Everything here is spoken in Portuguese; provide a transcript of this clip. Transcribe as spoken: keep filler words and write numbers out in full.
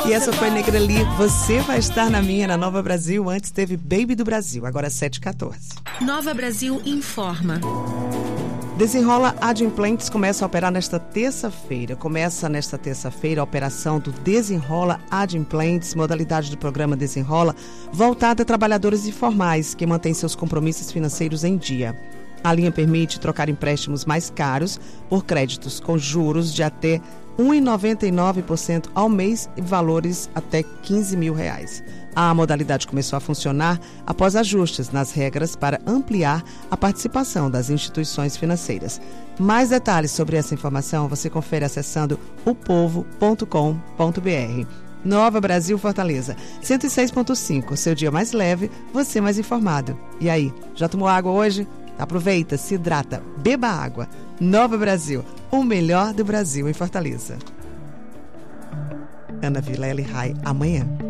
E essa foi Negreli, Você Vai Estar na Minha, na Nova Brasil. Antes teve Baby do Brasil, agora sete e quatorze. Nova Brasil informa. Desenrola Adimplentes começa a operar nesta terça-feira. Começa nesta terça-feira a operação do Desenrola Adimplentes, modalidade do programa Desenrola, voltada a trabalhadores informais que mantêm seus compromissos financeiros em dia. A linha permite trocar empréstimos mais caros por créditos com juros de até um vírgula noventa e nove por cento ao mês e valores até quinze mil reais. A modalidade começou a funcionar após ajustes nas regras para ampliar a participação das instituições financeiras. Mais detalhes sobre essa informação você confere acessando o povo ponto com ponto b r. Nova Brasil Fortaleza, cento e seis ponto cinco. Seu dia mais leve, você mais informado. E aí, já tomou água hoje? Aproveita, se hidrata, beba água. Nova Brasil, o melhor do Brasil em Fortaleza. Ana Vilela e Rai, amanhã.